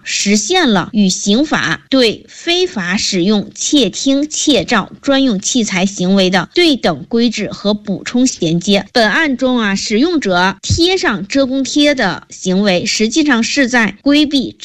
实现了与刑法对非法使用窃听、窃照专用器材行为的对等规制和补充衔接。本案中使用者贴上遮公贴的行为，实际上是在规避